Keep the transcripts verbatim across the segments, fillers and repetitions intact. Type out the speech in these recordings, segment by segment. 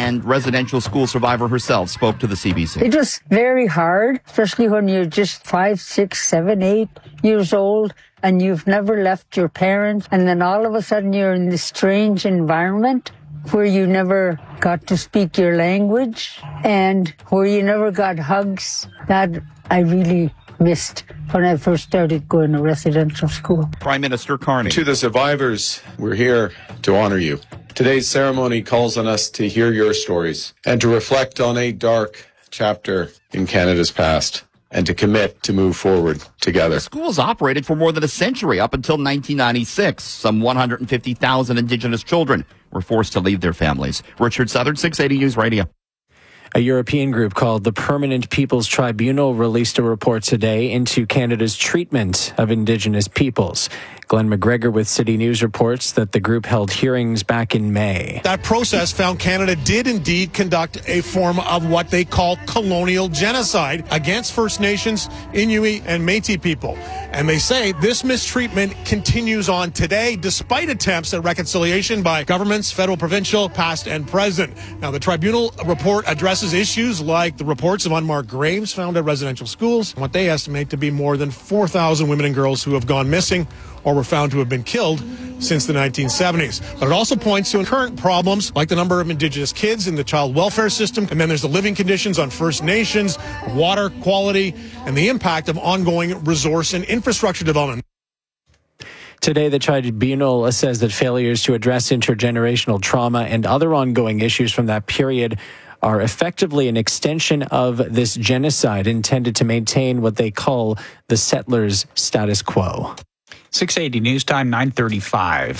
and residential school survivor herself spoke to the C B C. It was very hard, especially when you're just five, six, seven, eight years old and you've never left your parents. And then all of a sudden you're in this strange environment where you never got to speak your language and where you never got hugs. That I really missed when I first started going to residential school. Prime Minister Carney. To the survivors, we're here to honor you. Today's ceremony calls on us to hear your stories and to reflect on a dark chapter in Canada's past and to commit to move forward together. The school's operated for more than a century, up until nineteen ninety-six. Some one hundred fifty thousand Indigenous children were forced to leave their families. Richard Southern, six eighty News Radio. A European group called the Permanent Peoples Tribunal released a report today into Canada's treatment of Indigenous peoples. Glenn McGregor with City News reports that the group held hearings back in May. That process found Canada did indeed conduct a form of what they call colonial genocide against First Nations, Inuit, and Métis people. And they say this mistreatment continues on today, despite attempts at reconciliation by governments, federal, provincial, past, and present. Now, the tribunal report addresses issues like the reports of unmarked graves found at residential schools, what they estimate to be more than four thousand women and girls who have gone missing or were found to have been killed since the nineteen seventies. But it also points to current problems like the number of Indigenous kids in the child welfare system, and then there's the living conditions on First Nations, water quality, and the impact of ongoing resource and infrastructure development. Today, the tribunal says that failures to address intergenerational trauma and other ongoing issues from that period are effectively an extension of this genocide intended to maintain what they call the settlers' status quo. six eighty News Time, nine thirty-five.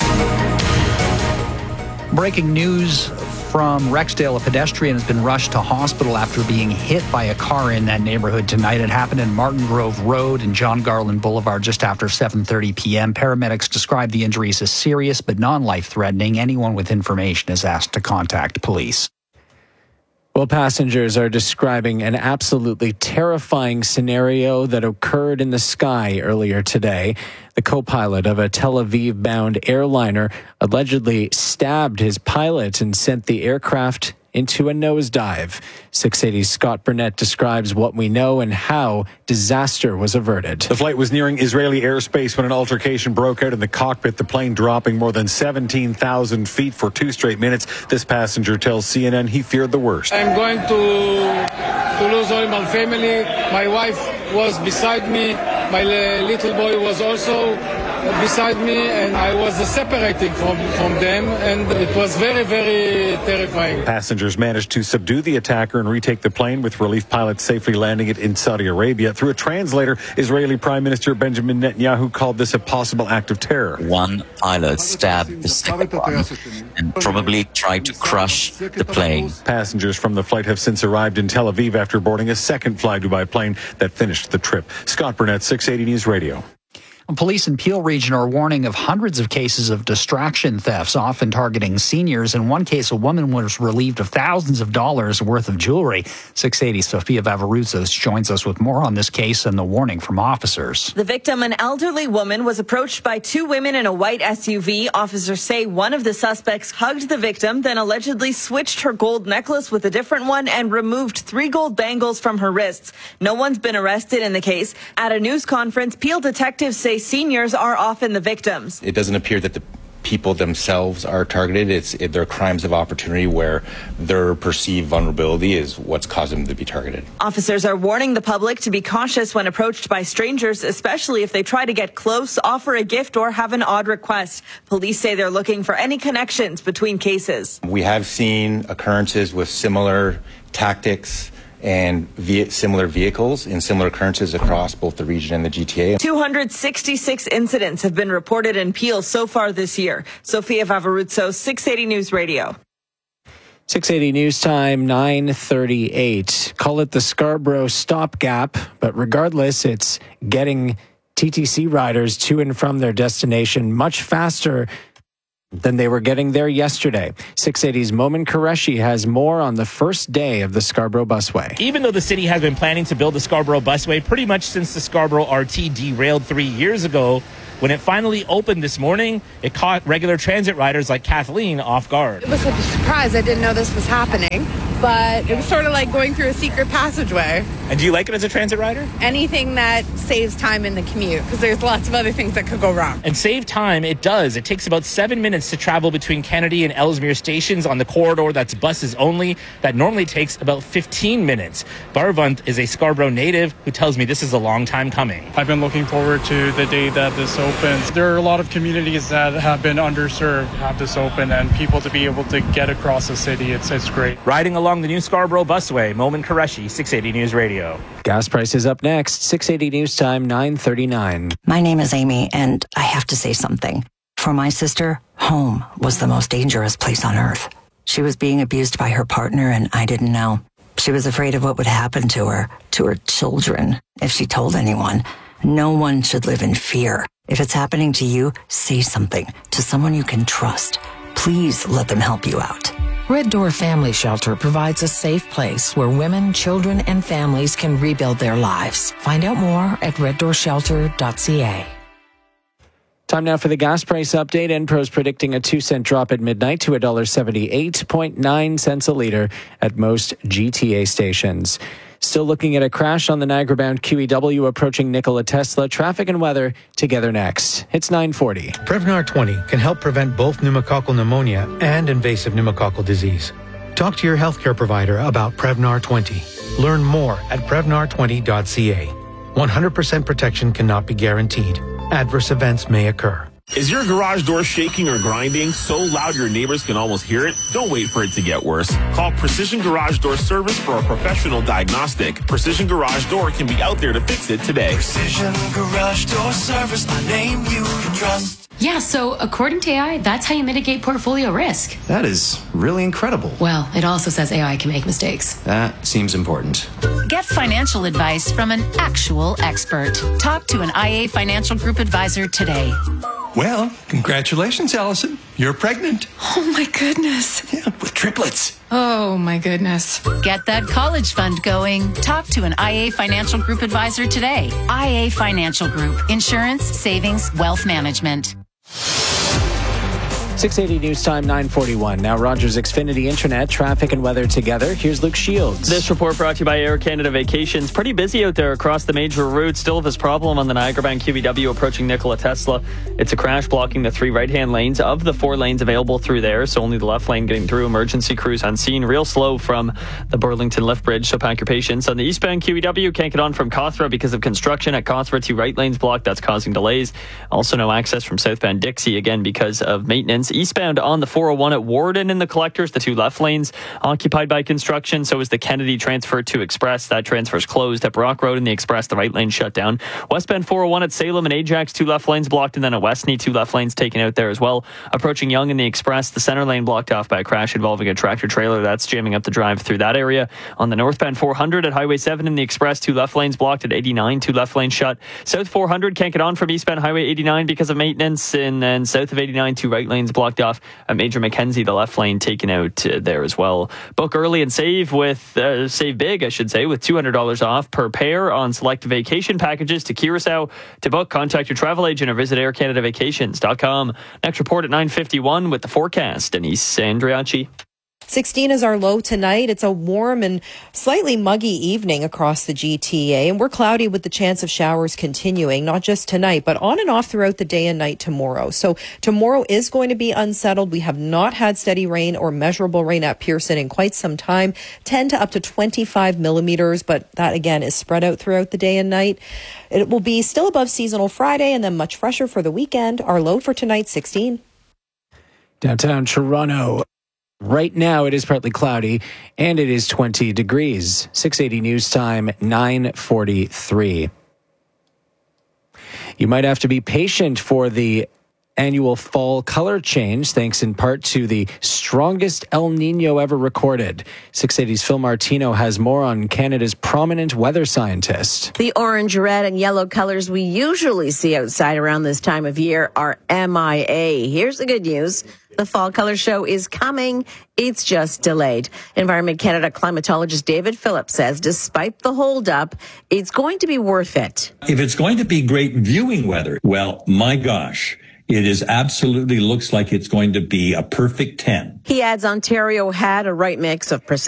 Breaking news from Rexdale. A pedestrian has been rushed to hospital after being hit by a car in that neighborhood tonight. It happened in Martin Grove Road and John Garland Boulevard just after seven thirty p.m. Paramedics describe the injuries as serious but non-life-threatening. Anyone with information is asked to contact police. Well, passengers are describing an absolutely terrifying scenario that occurred in the sky earlier today. The co-pilot of a Tel Aviv-bound airliner allegedly stabbed his pilot and sent the aircraft into a nosedive. six eighty's Scott Burnett describes what we know and how disaster was averted. The flight was nearing Israeli airspace when an altercation broke out in the cockpit, the plane dropping more than seventeen thousand feet for two straight minutes. This passenger tells C N N he feared the worst. I'm going to, to lose all my family. My wife was beside me. My little boy was also beside me, and I was separating from, from them, and it was very, very terrifying. Passengers managed to subdue the attacker and retake the plane, with relief pilots safely landing it in Saudi Arabia. Through a translator, Israeli Prime Minister Benjamin Netanyahu called this a possible act of terror. One pilot stabbed the second one and probably tried to crush the plane. Passengers from the flight have since arrived in Tel Aviv after boarding a second Fly Dubai plane that finished the trip. Scott Burnett, six eighty News Radio. Police in Peel Region are warning of hundreds of cases of distraction thefts, often targeting seniors. In one case, a woman was relieved of thousands of dollars worth of jewelry. six eighty Sofia Vavaruzos joins us with more on this case and the warning from officers. The victim, an elderly woman, was approached by two women in a white S U V. Officers say one of the suspects hugged the victim, then allegedly switched her gold necklace with a different one and removed three gold bangles from her wrists. No one's been arrested in the case. At a news conference, Peel detectives say seniors are often the victims. It doesn't appear that the people themselves are targeted. It's it, they're crimes of opportunity where their perceived vulnerability is what's caused them to be targeted. Officers are warning the public to be cautious when approached by strangers, especially if they try to get close, offer a gift, or have an odd request. Police say they're looking for any connections between cases. We have seen occurrences with similar tactics and ve- similar vehicles in similar occurrences across both the region and the G T A. two hundred sixty-six incidents have been reported in Peel so far this year. Sofia Vavaruzzo, six eighty News Radio. six eighty News Time, nine thirty-eight. Call it the Scarborough stopgap, but regardless, it's getting T T C riders to and from their destination much faster than they were getting there yesterday. six eighty's Momin Qureshi has more on the first day of the Scarborough Busway. Even though the city has been planning to build the Scarborough Busway pretty much since the Scarborough R T derailed three years ago, When it finally opened this morning, it caught regular transit riders like Kathleen off guard. It was such a surprise. I didn't know this was happening, but it was sort of like going through a secret passageway. And do you like it as a transit rider? Anything that saves time in the commute, because there's lots of other things that could go wrong. And save time, it does. It takes about seven minutes to travel between Kennedy and Ellesmere stations on the corridor that's buses only. That normally takes about fifteen minutes. Barvant is a Scarborough native who tells me this is a long time coming. I've been looking forward to the day that this opens. There are a lot of communities that have been underserved, have this open, and people to be able to get across the city, it's, it's great. Riding along the new Scarborough busway, Momin Qureshi, six eighty News Radio. Gas prices up next, six eighty News Time, nine thirty-nine. My name is Amy, and I have to say something. For my sister, home was the most dangerous place on earth. She was being abused by her partner, and I didn't know. She was afraid of what would happen to her, to her children, if she told anyone. No one should live in fear. If it's happening to you, say something to someone you can trust. Please let them help you out. Red Door Family Shelter provides a safe place where women, children, and families can rebuild their lives. Find out more at red door shelter dot c a. Time now for the gas price update. Enpro's predicting a two cent drop at midnight to one dollar seventy-eight point nine cents a litre at most G T A stations. Still looking at a crash on the Niagara-bound Q E W approaching Nikola Tesla. Traffic and weather together next. It's nine forty. Prevnar twenty can help prevent both pneumococcal pneumonia and invasive pneumococcal disease. Talk to your healthcare provider about Prevnar twenty. Learn more at prevnar twenty dot c a. one hundred percent protection cannot be guaranteed. Adverse events may occur. Is your garage door shaking or grinding so loud your neighbors can almost hear it? Don't wait for it to get worse. Call Precision Garage Door Service for a professional diagnostic. Precision Garage Door can be out there to fix it today. Precision Garage Door Service, the name you can trust. Yeah, so according to A I, that's how you mitigate portfolio risk. That is really incredible. Well, it also says A I can make mistakes. That seems important. Get financial advice from an actual expert. Talk to an I A Financial Group advisor today. Well, congratulations, Allison. You're pregnant. Oh, my goodness. Yeah, with triplets. Oh, my goodness. Get that college fund going. Talk to an I A Financial Group advisor today. I A Financial Group. Insurance, savings, wealth management. six eighty News Time, nine forty-one. Now Rogers Xfinity Internet, traffic and weather together. Here's Luke Shields. This report brought to you by Air Canada Vacations. Pretty busy out there across the major routes. Still this problem on the Niagara-bound Q E W approaching Nikola Tesla. It's a crash blocking the three right-hand lanes of the four lanes available through there, so only the left lane getting through. Emergency crews on scene. Real slow from the Burlington Lift Bridge, so pack your patience. On the eastbound Q E W, can't get on from Cawthra because of construction at Cawthra. Two right lanes blocked. That's causing delays. Also no access from southbound Dixie, again because of maintenance. Eastbound on the four oh one at Warden and the Collectors, the two left lanes occupied by construction. So is the Kennedy transfer to Express. That transfer is closed. At Brock Road and the Express, the right lane shut down. Westbound four oh one at Salem and Ajax, two left lanes blocked, and then at Westney, two left lanes taken out there as well. Approaching Yonge and the Express, the center lane blocked off by a crash involving a tractor trailer. That's jamming up the drive through that area. On the northbound four hundred at Highway seven and the Express, two left lanes blocked. At eighty-nine, two left lanes shut. South four hundred can't get on from eastbound Highway eighty-nine because of maintenance, and then south of eighty-nine, two right lanes blocked off. At Major Mackenzie, the left lane taken out uh, there as well. Book early and save with uh, save big, I should say, with two hundred dollars off per pair on select vacation packages to Curacao. To book, contact your travel agent or visit air canada vacations dot com. Next report at nine fifty-one with the forecast. Denise Andriachi. sixteen is our low tonight. It's a warm and slightly muggy evening across the G T A, and we're cloudy with the chance of showers continuing, not just tonight, but on and off throughout the day and night tomorrow. So tomorrow is going to be unsettled. We have not had steady rain or measurable rain at Pearson in quite some time, ten to up to twenty-five millimeters, but that again is spread out throughout the day and night. It will be still above seasonal Friday and then much fresher for the weekend. Our low for tonight, sixteen. Downtown Toronto. Right now, it is partly cloudy, and it is twenty degrees. six eighty News Time, nine forty-three. You might have to be patient for the annual fall color change, thanks in part to the strongest El Nino ever recorded. six eighty's Phil Martino has more on Canada's prominent weather scientist. The orange, red, and yellow colors we usually see outside around this time of year are M I A. Here's the good news. The fall color show is coming. It's just delayed. Environment Canada climatologist David Phillips says despite the holdup, it's going to be worth it. If it's going to be great viewing weather, well, my gosh, it is absolutely looks like it's going to be a perfect ten. He adds Ontario had a right mix of precipitation